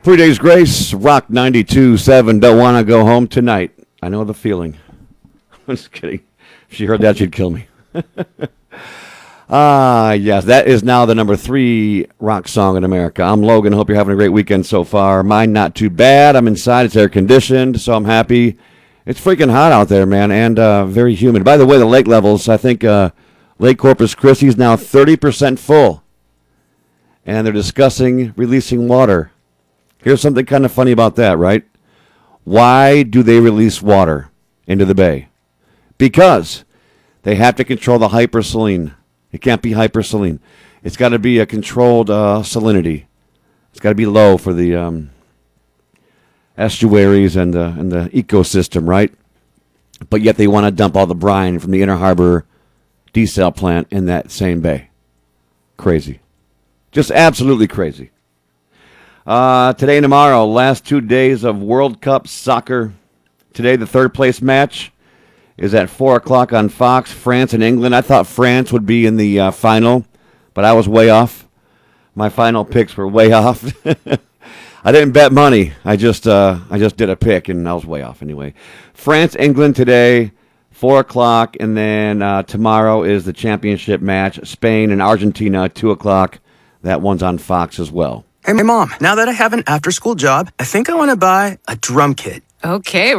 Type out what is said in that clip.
3 Days Grace, Rock 92.7. Don't want to go home tonight. I know the feeling. I'm just kidding. If she heard that, she'd kill me. Yes, that is now the number 3 rock song in America. I'm Logan. Hope you're having a great weekend so far. Mine not too bad. I'm inside. It's air conditioned, so I'm happy. It's freaking hot out there, man, and very humid. By the way, the lake levels, I think Lake Corpus Christi is now 30% full, and they're discussing releasing water. Here's something kind of funny about that, right? Why do they release water into the bay? Because they have to control the hypersaline. It can't be hypersaline. It's got to be a controlled salinity. It's got to be low for the estuaries and the ecosystem, right? But yet they want to dump all the brine from the Inner Harbor desal plant in that same bay. Crazy. Just absolutely crazy. Today and tomorrow, last 2 days of World Cup soccer. Today, the third place match is at 4 o'clock on Fox, France and England. I thought France would be in the final, but I was way off. My final picks were way off. I didn't bet money. I just did a pick, and I was way off anyway. France, England today, 4 o'clock, and then tomorrow is the championship match. Spain and Argentina, 2 o'clock. That one's on Fox as well. Hey, Mom, now that I have an after-school job, I think I want to buy a drum kit. Okay,